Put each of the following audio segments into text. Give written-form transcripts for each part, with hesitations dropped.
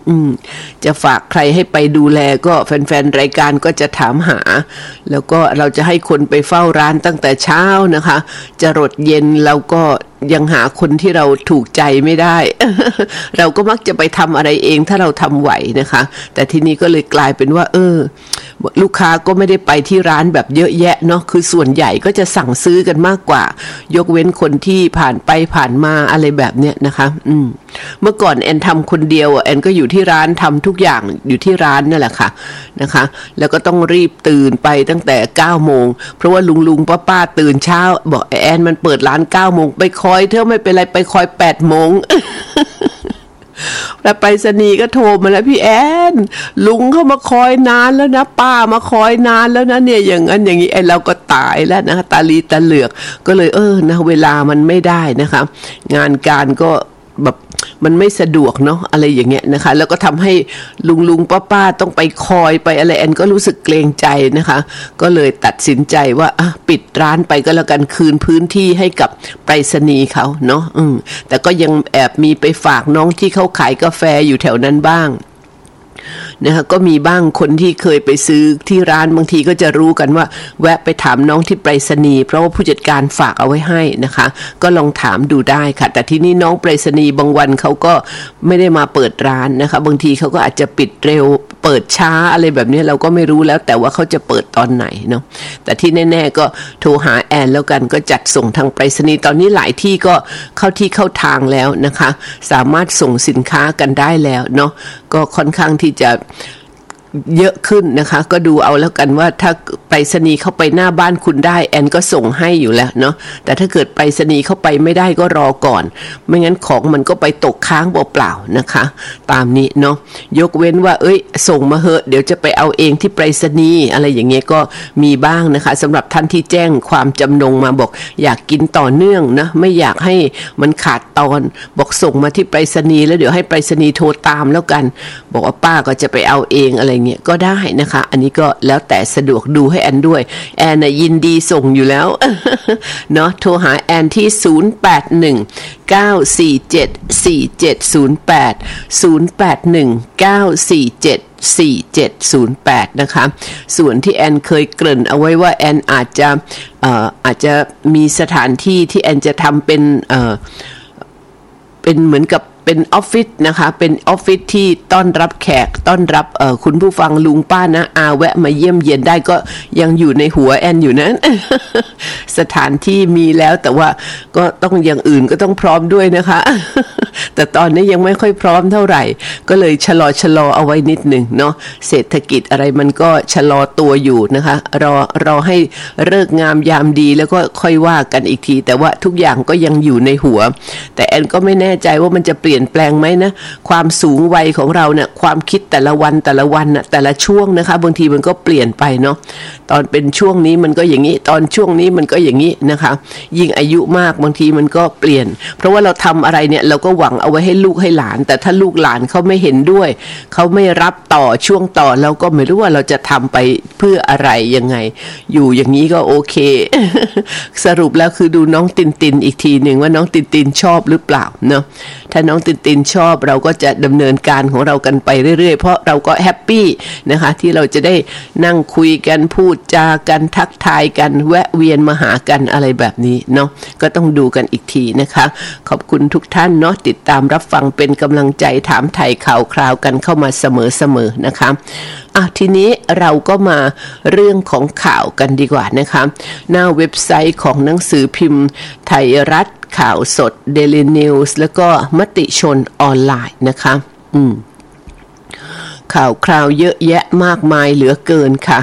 จะฝากใครให้ไปดูแลก็แฟนๆรายการก็จะถามหาแล้วก็เราจะให้คนไปเฝ้าร้านตั้งแต่เช้านะคะจะรดเย็นเราก็ยังหาคนที่เราถูกใจไม่ได้ เราก็มักจะไปทำอะไรเองถ้าเราทำไหวนะคะแต่ทีนี้ก็เลยกลายเป็นว่าลูกค้าก็ไม่ได้ไปที่ร้านแบบเยอะแยะเนาะคือส่วนใหญ่ก็จะสั่งซื้อกันมากกว่ายกเว้นคนที่ผ่านไปผ่านมาอะไรแบบเนี้ยนะคะเมื่อก่อนแอนทำคนเดียวแอนก็อยู่ที่ร้านทำทุกอย่างอยู่ที่ร้านนั่นแหละค่ะนะคะแล้วก็ต้องรีบตื่นไปตั้งแต่ 9 โมงเพราะว่าลุงป้าตื่นเช้าบอกแอนมันเปิดร้าน 9 โมงไปคอยเธอไม่เป็นไรไปคอย 8 โมง แล้วไปรษณีย์ก็โทรมาแล้วพี่แอนลุงเข้ามาคอยนานแล้วนะป้ามาคอยนานแล้วนะเนี่ยอย่างนั้นอย่างนี้ไอ้เราก็ตายแล้วนะตาลีตาเหลือกก็เลยนะเวลามันไม่ได้นะคะงานการก็แบบมันไม่สะดวกเนาะอะไรอย่างเงี้ยนะคะแล้วก็ทำให้ลุงป้าต้องไปคอยไปอะไรแอนก็รู้สึกเกรงใจนะคะก็เลยตัดสินใจว่าปิดร้านไปก็แล้วกันคืนพื้นที่ให้กับไปรษณีย์เขาเนาะแต่ก็ยังแอบมีไปฝากน้องที่เขาขายกาแฟอยู่แถวนั้นบ้างนะคะก็มีบ้างคนที่เคยไปซื้อที่ร้านบางทีก็จะรู้กันว่าแวะไปถามน้องที่ไปรษณีย์เพราะว่าผู้จัดการฝากเอาไว้ให้นะคะก็ลองถามดูได้ค่ะแต่ที่นี่น้องไปรษณีย์บางวันเขาก็ไม่ได้มาเปิดร้านนะคะบางทีเขาก็อาจจะปิดเร็วเปิดช้าอะไรแบบนี้เราก็ไม่รู้แล้วแต่ว่าเขาจะเปิดตอนไหนเนาะแต่ที่แน่ๆก็โทรหาแอนแล้วกันก็จัดส่งทางไปรษณีย์ตอนนี้หลายที่ก็เข้าที่เข้าทางแล้วนะคะสามารถส่งสินค้ากันได้แล้วเนาะก็ค่อนข้างที่จะเยอะขึ้นนะคะก็ดูเอาแล้วกันว่าถ้าไปรษณีย์เข้าไปหน้าบ้านคุณได้แอนก็ส่งให้อยู่แล้วเนาะแต่ถ้าเกิดไปรษณีย์เข้าไปไม่ได้ก็รอก่อนไม่งั้นของมันก็ไปตกค้างเปล่าๆนะคะตามนี้เนาะยกเว้นว่าส่งมาเหอะเดี๋ยวจะไปเอาเองที่ไปรษณีย์อะไรอย่างเงี้ยก็มีบ้างนะคะสำหรับท่านที่แจ้งความจำนงมาบอกอยากกินต่อเนื่องนะไม่อยากให้มันขาดตอนบอกส่งมาที่ไปรษณีย์แล้วเดี๋ยวให้ไปรษณีย์โทรตามแล้วกันบอกว่าป้าก็จะไปเอาเองอะไรเงี้ยก็ได้นะคะอันนี้ก็แล้วแต่สะดวกดูให้แอนด้วยแอนยินดีส่งอยู่แล้ว เนาะโทรหาแอนที่0819474708 นะคะส่วนที่แอนเคยเกริ่นเอาไว้ว่าแอนอาจจะมีสถานที่ที่แอนจะทำเป็นเหมือนกับเป็นออฟฟิศนะคะเป็นออฟฟิศที่ต้อนรับแขกต้อนรับคุณผู้ฟังลุงป้านะแวะมาเยี่ยมเยียนได้ก็ยังอยู่ในหัวแอนอยู่นั้น สถานที่มีแล้วแต่ว่าก็ต้องอย่างอื่นก็ต้องพร้อมด้วยนะคะ แต่ตอนนี้ยังไม่ค่อยพร้อมเท่าไหร่ก็เลยชะลอเอาไว้นิดหนึ่งเนาะเศรษฐกิจอะไรมันก็ชะลอตัวอยู่นะคะรอให้เลิกงามยามดีแล้วก็ค่อยว่ากันอีกทีแต่ว่าทุกอย่างก็ยังอยู่ในหัวแต่แอนก็ไม่แน่ใจว่ามันจะเปลี่ยนแปลงไหมนะความสูงวัยของเราเนี่ยความคิดแต่ละวันน่ะแต่ละช่วงนะคะบางทีมันก็เปลี่ยนไปเนาะตอนเป็นช่วงนี้มันก็อย่างนี้ตอนช่วงนี้มันก็อย่างนี้นะคะยิ่งอายุมากบางทีมันก็เปลี่ยนเพราะว่าเราทำอะไรเนี่ยเราก็หวังเอาไว้ให้ลูกให้หลานแต่ถ้าลูกหลานเขาไม่เห็นด้วยเขาไม่รับต่อช่วงต่อเราก็ไม่รู้ว่าเราจะทำไปเพื่ออะไรยังไงอยู่อย่างนี้ก็โอเค สรุปแล้วคือดูน้องตินอีกทีหนึ่งว่าน้องตินชอบหรือเปล่าเนาะถ้าน้องตินชอบเราก็จะดำเนินการของเรากันไปเรื่อยๆเพราะเราก็แฮปปี้นะคะที่เราจะได้นั่งคุยกันพูดจากันทักทายกันแวะเวียนมาหากันอะไรแบบนี้เนาะก็ต้องดูกันอีกทีนะคะขอบคุณทุกท่านเนาะติดตามรับฟังเป็นกำลังใจถามไถ่ข่าวคราวกันเข้ามาเสมอนะคะทีนี้เราก็มาเรื่องของข่าวกันดีกว่านะคะหน้าเว็บไซต์ของหนังสือพิมพ์ไทยรัฐข่าวสด Daily News แล้วก็มติชนออนไลน์นะคะข่าวคราวเยอะแยะมากมายเหลือเกินค่ะ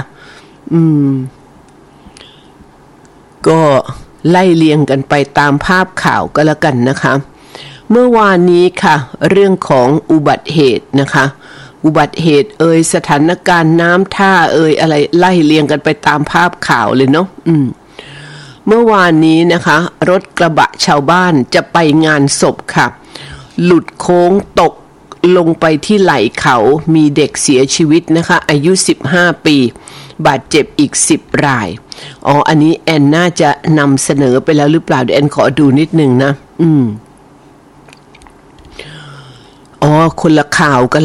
ก็ไล่เรียงกันไปตามภาพข่าวก็แล้วกันนะคะเมื่อวานนี้ค่ะเรื่องของอุบัติเหตุนะคะอุบัติเหตุสถานการณ์น้ำท่าอะไรไล่เรียงกันไปตามภาพข่าวเลยเนาะเมื่อวานนี้นะคะรถกระบะชาวบ้านจะไปงานศพค่ะหลุดโค้งตกลงไปที่ไหล่เขามีเด็กเสียชีวิตนะคะอายุ15 ปีบาดเจ็บอีก10 รายอันนี้แอนน่าจะนำเสนอไปแล้วหรือเปล่าเดี๋ยวแอนขอดูนิดนึงนะคนละข่าวกัน